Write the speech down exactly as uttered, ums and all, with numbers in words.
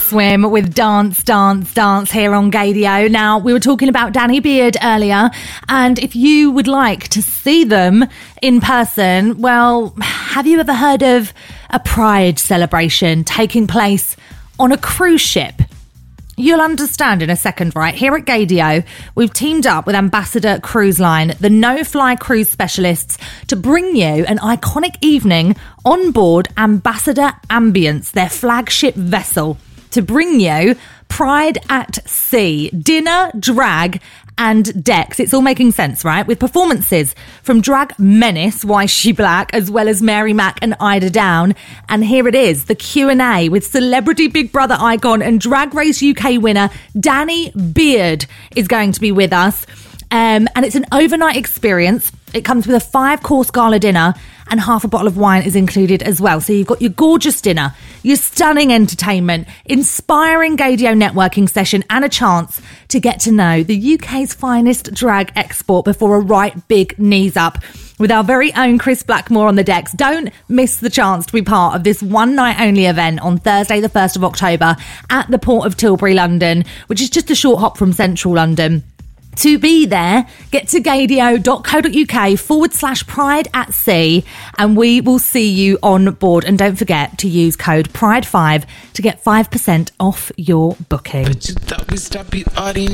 Swim with Dance, Dance, Dance here on Gaydio. Now, we were talking about Danny Beard earlier, and if you would like to see them in person, well, have you ever heard of a Pride celebration taking place on a cruise ship? You'll understand in a second, right? Here at Gaydio, we've teamed up with Ambassador Cruise Line, the no-fly cruise specialists, to bring you an iconic evening on board Ambassador Ambience, their flagship vessel, to bring you Pride at Sea, dinner, drag and decks. It's all making sense, right? With performances from drag menace Why She Black, as well as Mary Mack and Ida Down. And here it is, the Q and A with celebrity Big Brother icon and Drag Race U K winner Danny Beard is going to be with us. Um, and it's an overnight experience. It comes with a five-course gala dinner and half a bottle of wine is included as well. So you've got your gorgeous dinner, your stunning entertainment, inspiring Gaydio networking session and a chance to get to know the U K's finest drag export before a right big knees up with our very own Chris Blackmore on the decks. Don't miss the chance to be part of this one night only event on Thursday the first of October at the Port of Tilbury, London, which is just a short hop from central London. To be there, get to gaydio.co.uk forward slash pride at sea and we will see you on board. And don't forget to use code pride five to get five percent off your booking. But you thought we stopped, you already